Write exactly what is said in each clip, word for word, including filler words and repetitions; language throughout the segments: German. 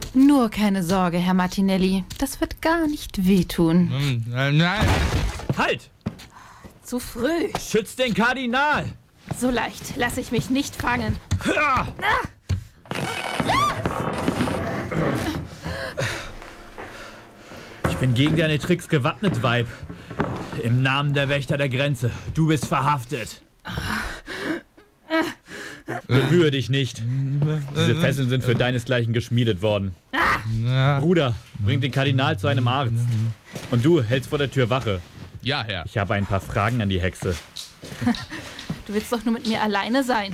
Nur keine Sorge, Herr Martinelli. Das wird gar nicht wehtun. Nein, nein. Halt! Zu früh. Schütz den Kardinal! So leicht lasse ich mich nicht fangen. Ah! Ich bin gegen deine Tricks gewappnet, Weib. Im Namen der Wächter der Grenze. Du bist verhaftet. Bemühe dich nicht. Diese Fesseln sind für deinesgleichen geschmiedet worden. Bruder, bring den Kardinal zu einem Arzt. Und du hältst vor der Tür Wache. Ja, Herr. Ich habe ein paar Fragen an die Hexe. Du willst doch nur mit mir alleine sein.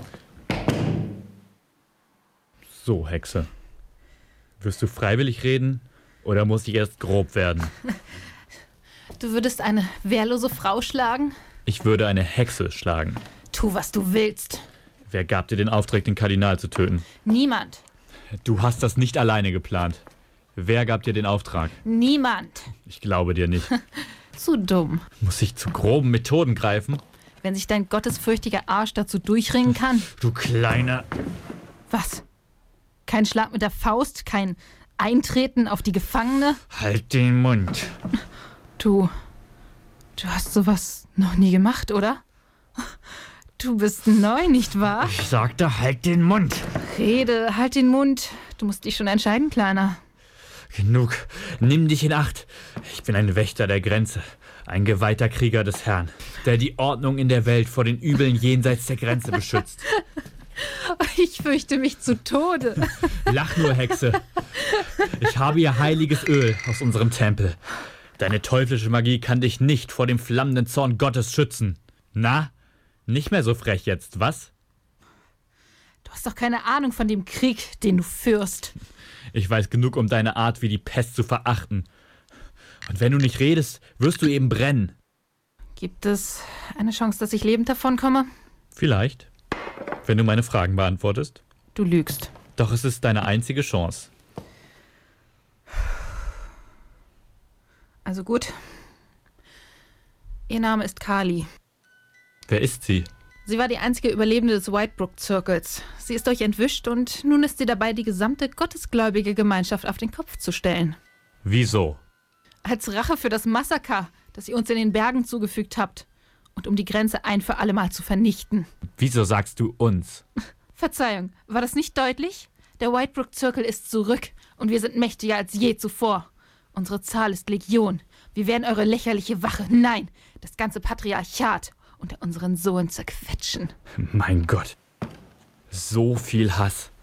So, Hexe. Wirst du freiwillig reden oder muss ich erst grob werden? Du würdest eine wehrlose Frau schlagen? Ich würde eine Hexe schlagen. Tu, was du willst. Wer gab dir den Auftrag, den Kardinal zu töten? Niemand. Du hast das nicht alleine geplant. Wer gab dir den Auftrag? Niemand. Ich glaube dir nicht. Zu dumm. Muss ich zu groben Methoden greifen? Wenn sich dein gottesfürchtiger Arsch dazu durchringen kann. Du kleiner... Was? Kein Schlag mit der Faust, kein Eintreten auf die Gefangene? Halt den Mund. Du... Du hast sowas noch nie gemacht, oder? Du bist neu, nicht wahr? Ich sagte, halt den Mund. Rede, halt den Mund. Du musst dich schon entscheiden, Kleiner. Genug. Nimm dich in Acht. Ich bin ein Wächter der Grenze. Ein geweihter Krieger des Herrn, der die Ordnung in der Welt vor den Übeln jenseits der Grenze beschützt. Ich fürchte mich zu Tode. Lach nur, Hexe. Ich habe hier heiliges Öl aus unserem Tempel. Deine teuflische Magie kann dich nicht vor dem flammenden Zorn Gottes schützen. Na, nicht mehr so frech jetzt, was? Du hast doch keine Ahnung von dem Krieg, den du führst. Ich weiß genug, um deine Art wie die Pest zu verachten. Und wenn du nicht redest, wirst du eben brennen. Gibt es eine Chance, dass ich lebend davonkomme? Vielleicht. Wenn du meine Fragen beantwortest. Du lügst. Doch es ist deine einzige Chance. Also gut. Ihr Name ist Kali. Wer ist sie? Sie war die einzige Überlebende des Whitebrook-Zirkels. Sie ist euch entwischt und nun ist sie dabei, die gesamte gottesgläubige Gemeinschaft auf den Kopf zu stellen. Wieso? Als Rache für das Massaker, das ihr uns in den Bergen zugefügt habt. Und um die Grenze ein für alle Mal zu vernichten. Wieso sagst du uns? Verzeihung, war das nicht deutlich? Der Whitebrook-Zirkel ist zurück und wir sind mächtiger als je zuvor. Unsere Zahl ist Legion. Wir werden eure lächerliche Wache, nein, das ganze Patriarchat unter unseren Sohn zerquetschen. Mein Gott. So viel Hass.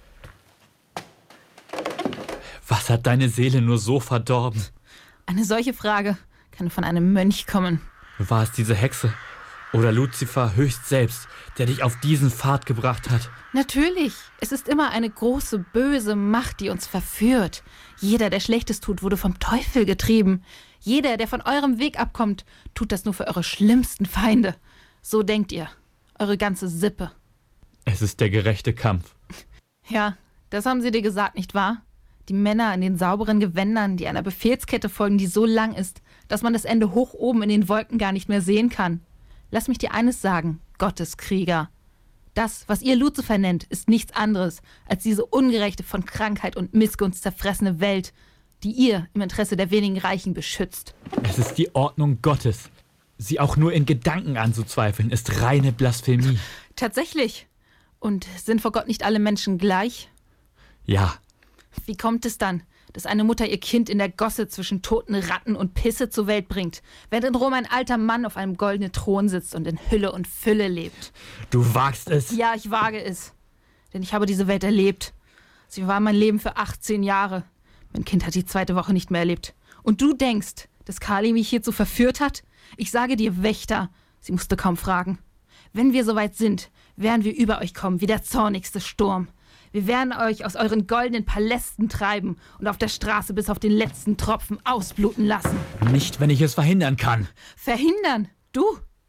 Was hat deine Seele nur so verdorben? Eine solche Frage kann von einem Mönch kommen. War es diese Hexe oder Luzifer höchst selbst, der dich auf diesen Pfad gebracht hat? Natürlich. Es ist immer eine große, böse Macht, die uns verführt. Jeder, der Schlechtes tut, wurde vom Teufel getrieben. Jeder, der von eurem Weg abkommt, tut das nur für eure schlimmsten Feinde. So denkt ihr. Eure ganze Sippe. Es ist der gerechte Kampf. Ja, das haben sie dir gesagt, nicht wahr? Die Männer in den sauberen Gewändern, die einer Befehlskette folgen, die so lang ist, dass man das Ende hoch oben in den Wolken gar nicht mehr sehen kann. Lass mich dir eines sagen, Gotteskrieger. Das, was ihr Luzifer nennt, ist nichts anderes als diese ungerechte, von Krankheit und Missgunst zerfressene Welt, die ihr im Interesse der wenigen Reichen beschützt. Es ist die Ordnung Gottes. Sie auch nur in Gedanken anzuzweifeln, ist reine Blasphemie. Tatsächlich. Und sind vor Gott nicht alle Menschen gleich? Ja. Wie kommt es dann, dass eine Mutter ihr Kind in der Gosse zwischen toten Ratten und Pisse zur Welt bringt, während in Rom ein alter Mann auf einem goldenen Thron sitzt und in Hülle und Fülle lebt? Du wagst es? Ja, ich wage es. Denn ich habe diese Welt erlebt. Sie war mein Leben für achtzehn Jahre. Mein Kind hat die zweite Woche nicht mehr erlebt. Und du denkst, dass Kali mich hierzu verführt hat? Ich sage dir, Wächter, sie musste kaum fragen. Wenn wir soweit sind, werden wir über euch kommen wie der zornigste Sturm. Wir werden euch aus euren goldenen Palästen treiben und auf der Straße bis auf den letzten Tropfen ausbluten lassen. Nicht, wenn ich es verhindern kann. Verhindern? Du?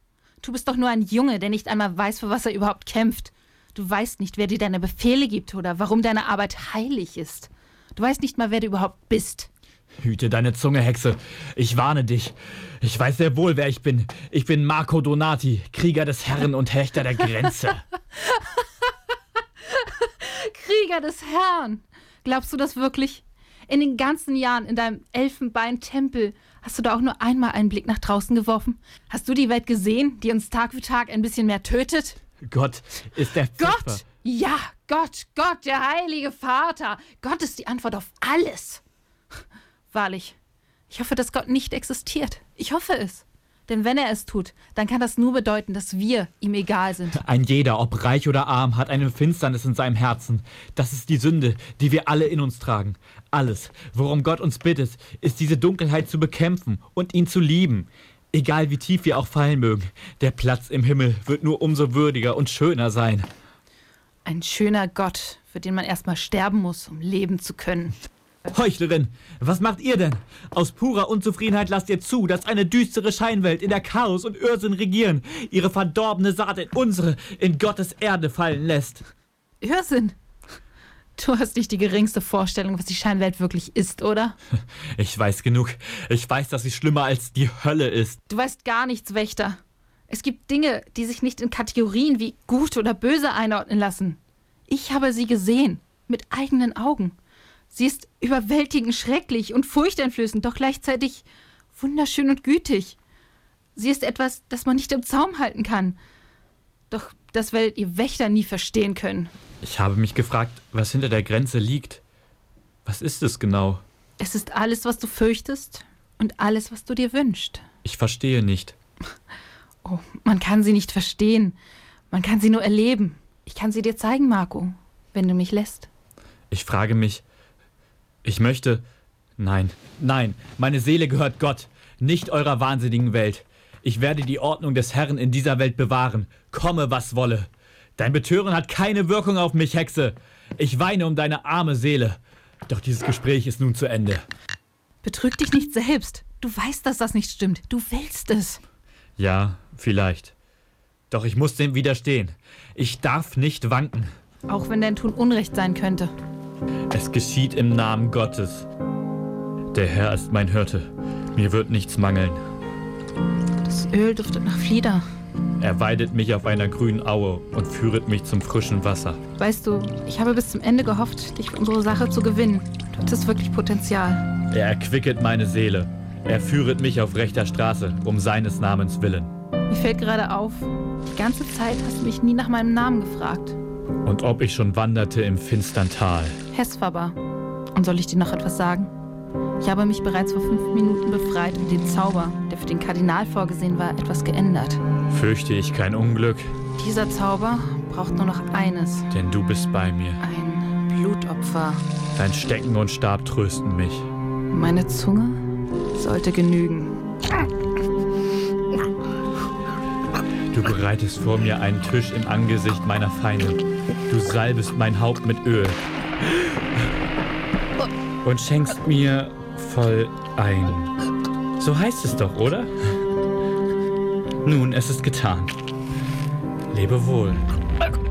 Du bist doch nur ein Junge, der nicht einmal weiß, für was er überhaupt kämpft. Du weißt nicht, wer dir deine Befehle gibt oder warum deine Arbeit heilig ist. Du weißt nicht mal, wer du überhaupt bist. Hüte deine Zunge, Hexe. Ich warne dich. Ich weiß sehr wohl, wer ich bin. Ich bin Marco Donati, Krieger des Herrn und Wächter der Grenze. Krieger des Herrn. Glaubst du das wirklich? In den ganzen Jahren in deinem Elfenbeintempel hast du da auch nur einmal einen Blick nach draußen geworfen? Hast du die Welt gesehen, die uns Tag für Tag ein bisschen mehr tötet? Gott ist der Pfeffer. Gott! Ja, Gott, Gott, der heilige Vater. Gott ist die Antwort auf alles. Wahrlich, ich hoffe, dass Gott nicht existiert. Ich hoffe es. Denn wenn er es tut, dann kann das nur bedeuten, dass wir ihm egal sind. Ein jeder, ob reich oder arm, hat eine Finsternis in seinem Herzen. Das ist die Sünde, die wir alle in uns tragen. Alles, worum Gott uns bittet, ist diese Dunkelheit zu bekämpfen und ihn zu lieben. Egal wie tief wir auch fallen mögen, der Platz im Himmel wird nur umso würdiger und schöner sein. Ein schöner Gott, für den man erstmal sterben muss, um leben zu können. Heuchlerin, was macht ihr denn? Aus purer Unzufriedenheit lasst ihr zu, dass eine düstere Scheinwelt, in der Chaos und Irrsinn regieren, ihre verdorbene Saat in unsere, in Gottes Erde fallen lässt. Irrsinn? Du hast nicht die geringste Vorstellung, was die Scheinwelt wirklich ist, oder? Ich weiß genug. Ich weiß, dass sie schlimmer als die Hölle ist. Du weißt gar nichts, Wächter. Es gibt Dinge, die sich nicht in Kategorien wie gut oder böse einordnen lassen. Ich habe sie gesehen, mit eigenen Augen. Sie ist überwältigend schrecklich und furchteinflößend, doch gleichzeitig wunderschön und gütig. Sie ist etwas, das man nicht im Zaum halten kann. Doch das werdet ihr Wächter nie verstehen können. Ich habe mich gefragt, was hinter der Grenze liegt. Was ist es genau? Es ist alles, was du fürchtest und alles, was du dir wünschst. Ich verstehe nicht. Oh, man kann sie nicht verstehen. Man kann sie nur erleben. Ich kann sie dir zeigen, Marco, wenn du mich lässt. Ich frage mich, ich möchte... Nein, nein, meine Seele gehört Gott, nicht eurer wahnsinnigen Welt. Ich werde die Ordnung des Herrn in dieser Welt bewahren, komme was wolle. Dein Betören hat keine Wirkung auf mich, Hexe. Ich weine um deine arme Seele. Doch dieses Gespräch ist nun zu Ende. Betrüg dich nicht selbst. Du weißt, dass das nicht stimmt. Du willst es. Ja, vielleicht. Doch ich muss dem widerstehen. Ich darf nicht wanken. Auch wenn dein Tun Unrecht sein könnte. Es geschieht im Namen Gottes. Der Herr ist mein Hirte. Mir wird nichts mangeln. Das Öl duftet nach Flieder. Er weidet mich auf einer grünen Aue und führet mich zum frischen Wasser. Weißt du, ich habe bis zum Ende gehofft, dich für unsere Sache zu gewinnen. Du hattest wirklich Potenzial. Er erquicket meine Seele. Er führet mich auf rechter Straße, um seines Namens willen. Mir fällt gerade auf, die ganze Zeit hast du mich nie nach meinem Namen gefragt. Und ob ich schon wanderte im finstern Tal. Hesfaber. Und soll ich dir noch etwas sagen? Ich habe mich bereits vor fünf Minuten befreit und den Zauber, der für den Kardinal vorgesehen war, etwas geändert. Fürchte ich kein Unglück? Dieser Zauber braucht nur noch eines. Denn du bist bei mir. Ein Blutopfer. Dein Stecken und Stab trösten mich. Meine Zunge sollte genügen. Du bereitest vor mir einen Tisch im Angesicht meiner Feinde. Du salbest mein Haupt mit Öl. Und schenkst mir voll ein. So heißt es doch, oder? Nun, es ist getan. Lebe wohl.